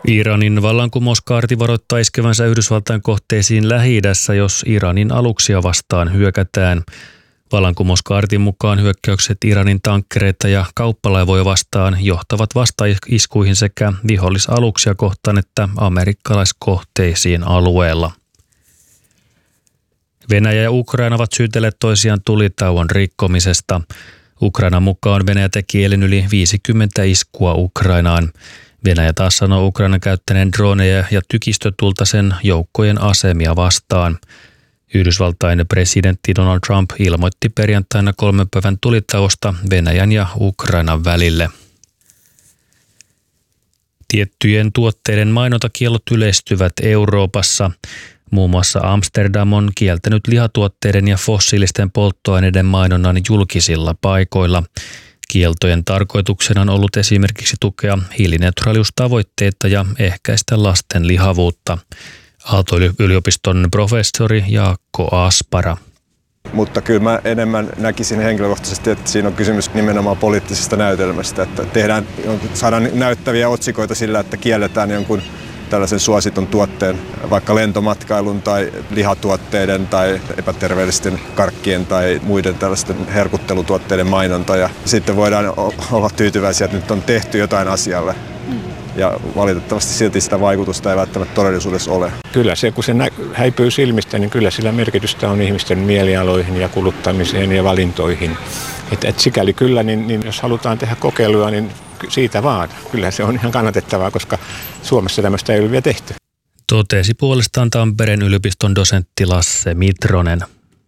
Iranin vallankumouskaarti varoittaa iskevänsä Yhdysvaltain kohteisiin Lähi-idässä, jos Iranin aluksia vastaan hyökätään. Vallankumouskaartin mukaan hyökkäykset Iranin tankkereita ja kauppalaivoja vastaan johtavat vastaiskuihin sekä vihollisaluksia kohtaan että amerikkalaiskohteisiin alueella. Venäjä ja Ukraina ovat syytelleet toisiaan tulitauon rikkomisesta. Ukrainan mukaan Venäjä teki eilen yli 50 iskua Ukrainaan. Venäjä taas sanoo Ukrainan käyttäneen droneja ja tykistötulta sen joukkojen asemia vastaan. Yhdysvaltain presidentti Donald Trump ilmoitti perjantaina 3 päivän tulitauosta Venäjän ja Ukrainan välille. Tiettyjen tuotteiden mainontakiellot yleistyvät Euroopassa. Muun muassa Amsterdam on kieltänyt lihatuotteiden ja fossiilisten polttoaineiden mainonnan julkisilla paikoilla. Kieltojen tarkoituksena on ollut esimerkiksi tukea hiilineutraaliustavoitteita ja ehkäistä lasten lihavuutta. Aalto-yliopiston professori Jaakko Aspara. Mutta kyllä mä enemmän näkisin henkilökohtaisesti, että siinä on kysymys nimenomaan poliittisesta näytelmästä. Että saadaan näyttäviä otsikoita sillä, että kielletään jonkun tällaisen suositun tuotteen, vaikka lentomatkailun tai lihatuotteiden tai epäterveellisten karkkien tai muiden tällaisten herkuttelutuotteiden mainonta. Ja sitten voidaan olla tyytyväisiä, että nyt on tehty jotain asialle. Ja valitettavasti silti sitä vaikutusta ei välttämättä todellisuudessa ole. Kyllä se, kun se häipyy silmistä, niin kyllä sillä merkitystä on ihmisten mielialoihin ja kuluttamiseen ja valintoihin. Et sikäli kyllä, niin jos halutaan tehdä kokeiluja, niin siitä vaan. Kyllä se on ihan kannatettavaa, koska Suomessa tämmöistä ei ole vielä tehty. Totesi puolestaan Tampereen yliopiston dosentti Lasse Mitronen.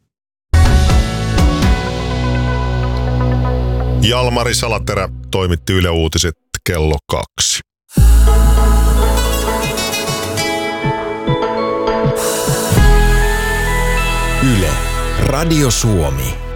Jalmari Salaterä toimitti Yle Uutiset kello 2. Yle, Radio Suomi.